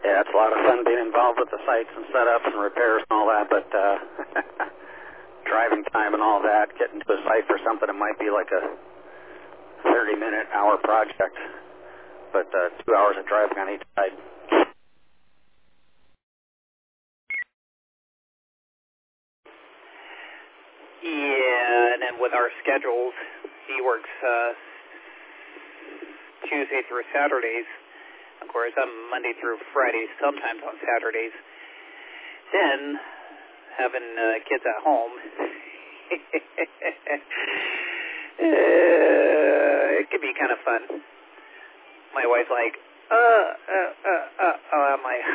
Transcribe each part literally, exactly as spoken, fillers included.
Yeah, it's a lot of fun being involved with the sites and setups and repairs and all that, but uh, driving time and all that, getting to a site for something that might be like a thirty-minute, hour project, but uh, two hours of driving on each side. Yeah, and then with our schedules, he works uh, Tuesday through Saturdays. Of course, I'm Monday through Fridays, sometimes on Saturdays. Then, having uh, kids at home, uh, it can be kind of fun. My wife's like, uh, uh, uh, uh, uh, I'm like,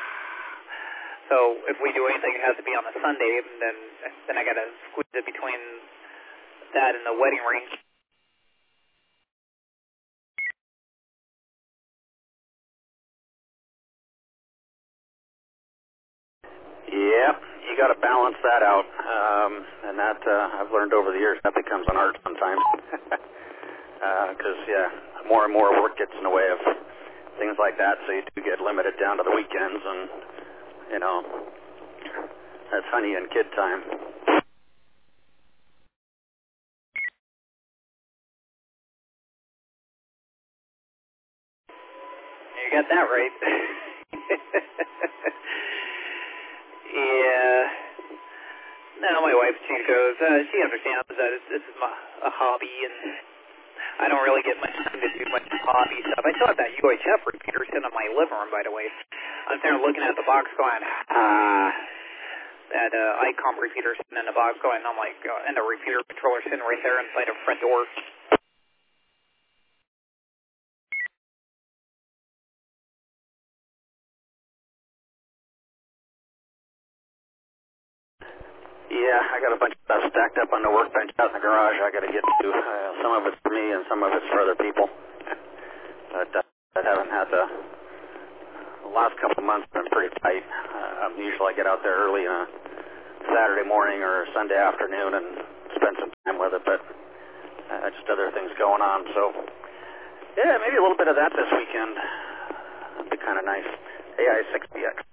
so if we do anything, it has to be on a Sunday, and then then I got to squeeze it between that and the wedding ring. Yeah, you got to balance that out, um, and that uh, I've learned over the years that becomes an art sometimes. Because uh, yeah, more and more work gets in the way of things like that, so you do get limited down to the weekends, and you know, that's honey and kid time. You got that right. Yeah. No, my wife, she goes, uh, she understands that it's, this is my, a hobby, and I don't really get much time to do much hobby stuff. I still have that U H F repeater sitting in my living room, by the way. I'm there looking at the box going, ah, that uh, I COM repeater sitting in the box going, I'm like, uh, and the repeater controller sitting right there inside the front door. Yeah, I got a bunch of stuff stacked up on the workbench out in the garage I got to get to. Uh, some of it's for me and some of it's for other people. But uh, I haven't had the, the last couple of months been pretty tight. Uh, um, usually I get out there early on a Saturday morning or Sunday afternoon and spend some time with it, but uh, just other things going on. So, yeah, maybe a little bit of that this weekend. That'd be kind of nice. A I six B X.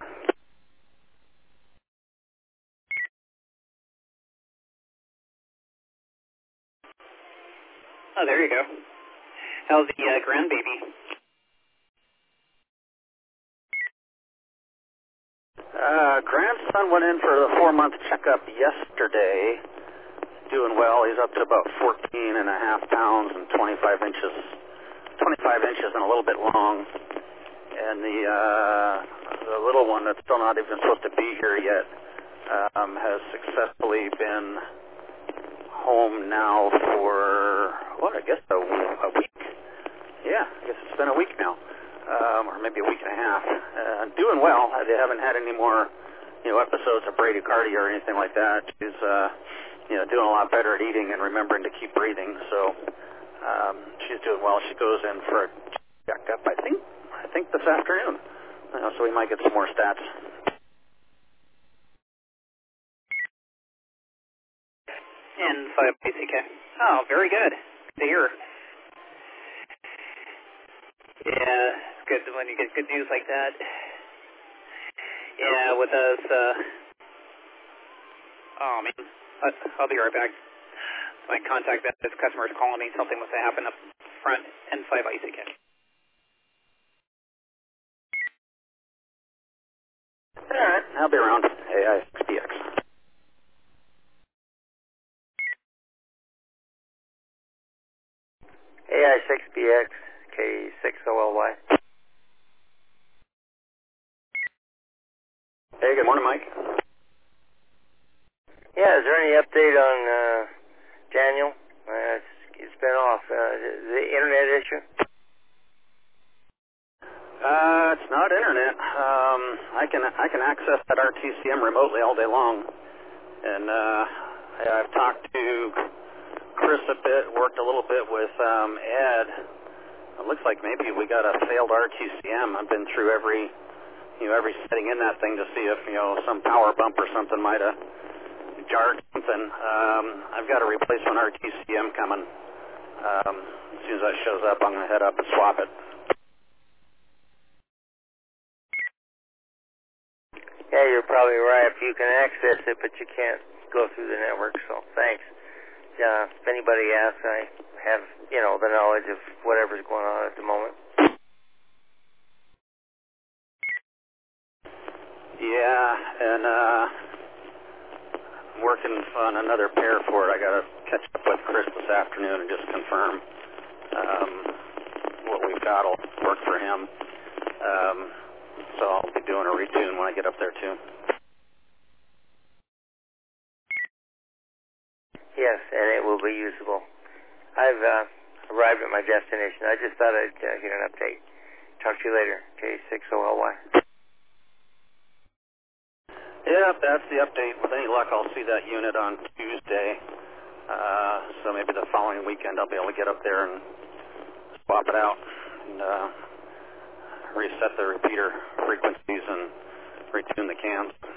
Oh, there you go. How's the uh, grandbaby? Uh, grandson went in for the four-month checkup yesterday. Doing well. He's up to about fourteen and a half pounds and twenty-five inches, twenty-five inches and a little bit long. And the uh, the little one that's still not even supposed to be here yet um, has successfully been home now for, what, I guess a, a week? Yeah, I guess it's been a week now, um, or maybe a week and a half. Uh, doing well. They haven't had any more, you know, episodes of bradycardia or anything like that. She's, uh, you know, doing a lot better at eating and remembering to keep breathing. So um, she's doing well. She goes in for a checkup, I think, I think this afternoon. Uh, so we might get some more stats. And five B C K. Oh, very good. Good to hear. Yeah, it's good when you get good news like that. Yeah, with us, uh, oh man, I'll be right back. My contact that this customer is calling me, something must have happened up front, N five I C K. All right, I'll be around. A I six B X. A I six B X, K six O L Y. Hey, good morning, Mike. Yeah, is there any update on uh, Daniel? Uh, it's, it's been off. Uh, the, the internet issue? Uh, it's not internet. Um, I can I can access that R T C M remotely all day long, and uh, I've talked to Chris a bit, worked a little bit with um, Ed. It looks like maybe we got a failed R T C M. I've been through every you know every setting in that thing to see if you know some power bump or something might have jarred something. Um, I've got a replacement R T C M coming. Um, as soon as that shows up, I'm going to head up and swap it. probably right. You can access it, but you can't go through the network, so thanks. Uh, if anybody asks, I have, you know, the knowledge of whatever's going on at the moment. Yeah, and uh, working on another pair for it. I got to catch up with Chris this afternoon and just confirm um, what we've got will work for him. Um, so I'll be doing a retune when I get up there too. Yes, and it will be usable. I've uh, arrived at my destination. I just thought I'd uh, get an update. Talk to you later. K six O L Y. Yeah, that's the update. With any luck, I'll see that unit on Tuesday. Uh, so maybe the following weekend I'll be able to get up there and swap it out and uh, reset the repeater frequencies and retune the cams.